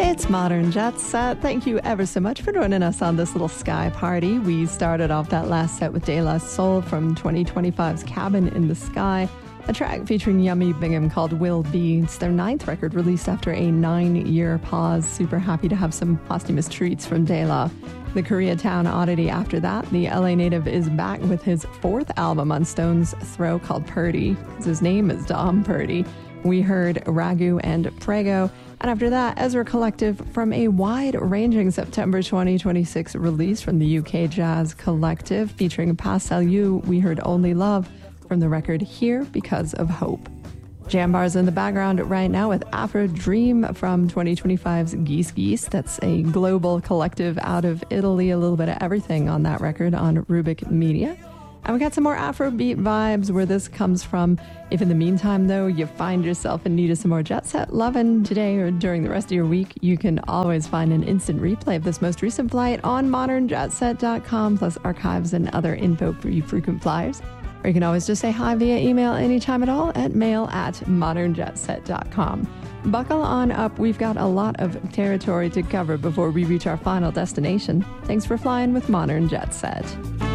It's Modern Jet Set. Thank you ever so much for joining us on this little sky party. We started off that last set with De La Soul from 2025's Cabin in the Sky, a track featuring Yummy Bingham called Will Be. It's their 9th record released after a 9-year pause. Super happy to have some posthumous treats from De La. The Koreatown oddity after that, the LA native is back with his 4th album on Stone's Throw called Purdy. His name is Dom Purdy. We heard Ragu and Prego. And after that, Ezra Collective from a wide-ranging September 2026 release from the UK Jazz Collective featuring Pastel You. We heard Only Love from the record Here Because of Hope. Jambar's in the background right now with Afro Dream from 2025's Geese Geese. That's a global collective out of Italy. A little bit of everything on that record on Rubik Media. And we got some more Afrobeat vibes where this comes from. If in the meantime, though, you find yourself in need of some more Jet Set lovin' today or during the rest of your week, you can always find an instant replay of this most recent flight on modernjetset.com, plus archives and other info for you frequent flyers. Or you can always just say hi via email anytime at all at mail@modernjetset.com. Buckle on up. We've got a lot of territory to cover before we reach our final destination. Thanks for flying with Modern Jet Set.